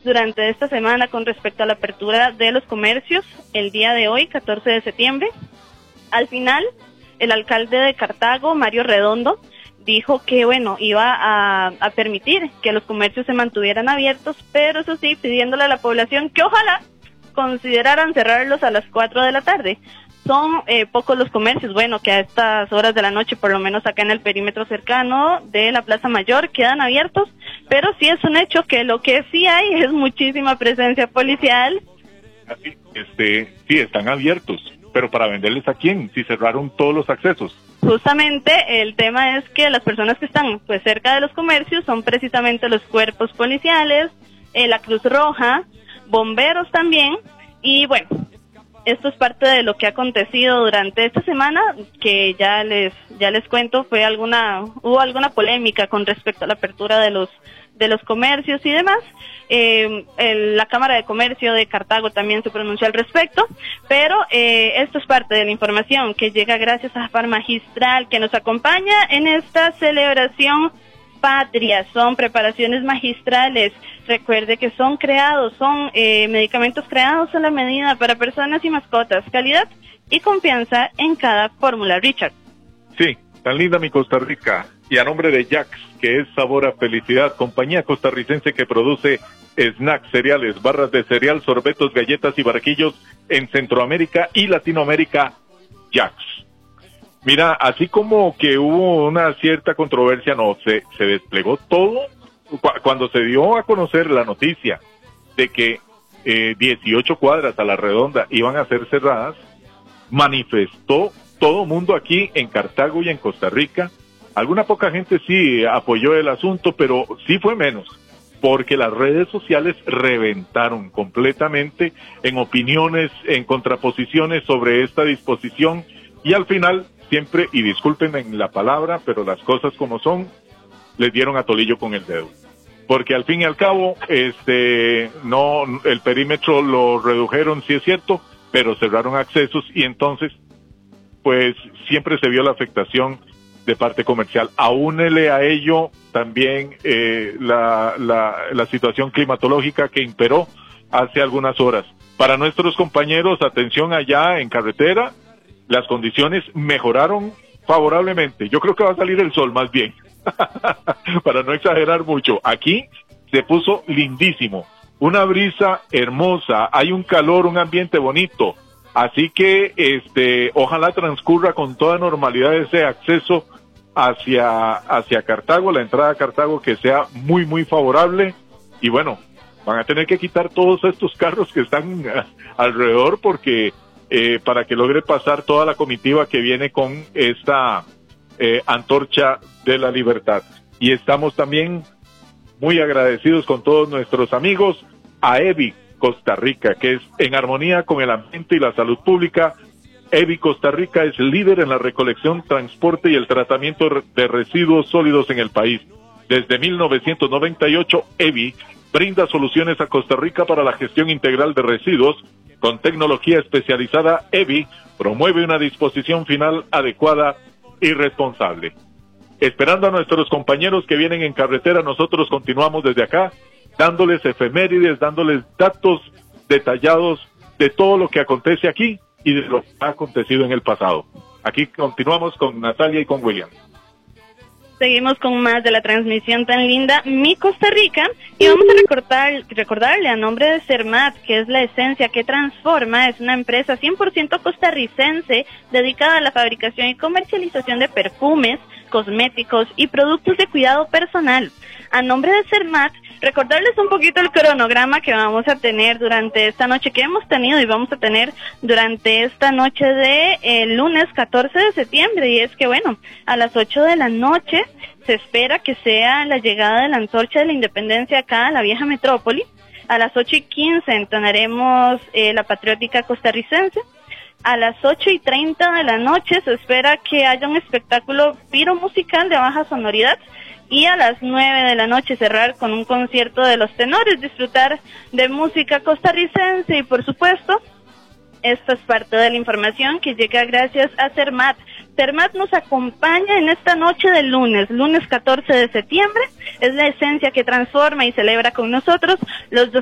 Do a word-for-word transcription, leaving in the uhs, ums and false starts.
durante esta semana con respecto a la apertura de los comercios el día de hoy, catorce de septiembre. Al final, el alcalde de Cartago, Mario Redondo, dijo que, bueno, iba a, a permitir que los comercios se mantuvieran abiertos, pero eso sí, pidiéndole a la población que ojalá consideraran cerrarlos a las cuatro de la tarde. Son eh, pocos los comercios, bueno, que a estas horas de la noche, por lo menos acá en el perímetro cercano de la Plaza Mayor, quedan abiertos, pero sí es un hecho que lo que sí hay es muchísima presencia policial. Este, sí, están abiertos, pero ¿para venderles a quién? Si cerraron todos los accesos. Justamente el tema es que las personas que están pues cerca de los comercios son precisamente los cuerpos policiales, eh, la Cruz Roja, bomberos también, y bueno, esto es parte de lo que ha acontecido durante esta semana, que ya les ya les cuento, fue alguna hubo alguna polémica con respecto a la apertura de los de los comercios y demás. Eh, el, la Cámara de Comercio de Cartago también se pronunció al respecto, pero eh, esto es parte de la información que llega gracias a Far Magistral, que nos acompaña en esta celebración patria. Son preparaciones magistrales, recuerde que son creados, son eh, medicamentos creados a la medida para personas y mascotas, calidad y confianza en cada fórmula. Richard. Sí, tan linda mi Costa Rica, y a nombre de Jax, que es sabor a felicidad, compañía costarricense que produce snacks, cereales, barras de cereal, sorbetos, galletas y barquillos en Centroamérica y Latinoamérica, Jax. Mira, así como que hubo una cierta controversia, no, se, se desplegó todo. Cuando se dio a conocer la noticia de que eh, dieciocho cuadras a la redonda iban a ser cerradas, manifestó todo mundo aquí en Cartago y en Costa Rica. Alguna poca gente sí apoyó el asunto, pero sí fue menos, porque las redes sociales reventaron completamente en opiniones, en contraposiciones sobre esta disposición, y al final siempre, y disculpen en la palabra, pero las cosas como son, les dieron a tolillo con el dedo. Porque al fin y al cabo, este, no, el perímetro lo redujeron, sí es cierto, pero cerraron accesos, y entonces, pues, siempre se vio la afectación de parte comercial. Aúnele a ello también eh, la, la, la situación climatológica que imperó hace algunas horas. Para nuestros compañeros, atención allá en carretera, las condiciones mejoraron favorablemente. Yo creo que va a salir el sol más bien, para no exagerar mucho. Aquí se puso lindísimo, una brisa hermosa, hay un calor, un ambiente bonito. Así que este, ojalá transcurra con toda normalidad ese acceso hacia, hacia Cartago, la entrada a Cartago, que sea muy, muy favorable. Y bueno, van a tener que quitar todos estos carros que están alrededor, porque eh, para que logre pasar toda la comitiva que viene con esta eh, antorcha de la libertad. Y estamos también muy agradecidos con todos nuestros amigos, a EVI Costa Rica, que es en armonía con el ambiente y la salud pública. EVI Costa Rica es líder en la recolección, transporte y el tratamiento de residuos sólidos en el país. Desde mil novecientos noventa y ocho, EVI brinda soluciones a Costa Rica para la gestión integral de residuos. Con tecnología especializada, EVI promueve una disposición final adecuada y responsable. Esperando a nuestros compañeros que vienen en carretera, nosotros continuamos desde acá, dándoles efemérides, dándoles datos detallados de todo lo que acontece aquí y de lo que ha acontecido en el pasado. Aquí continuamos con Natalia y con William. Seguimos con más de la transmisión tan linda, Mi Costa Rica, y vamos a recordar, recordarle a nombre de Cermat, que es la esencia que transforma. Es una empresa cien por ciento costarricense dedicada a la fabricación y comercialización de perfumes, cosméticos y productos de cuidado personal. A nombre de Cermat, recordarles un poquito el cronograma que vamos a tener durante esta noche, que hemos tenido y vamos a tener durante esta noche de el lunes catorce de septiembre, y es que bueno, a las ocho de la noche se espera que sea la llegada de la antorcha de la independencia acá a la vieja metrópoli. A las ocho y quince entonaremos eh, la patriótica costarricense. A las ocho y treinta de la noche se espera que haya un espectáculo piromusical de baja sonoridad, y a las nueve de la noche cerrar con un concierto de los tenores, disfrutar de música costarricense. Y por supuesto, esta es parte de la información que llega gracias a Cermat. Cermat nos acompaña en esta noche de lunes, lunes catorce de septiembre, es la esencia que transforma y celebra con nosotros los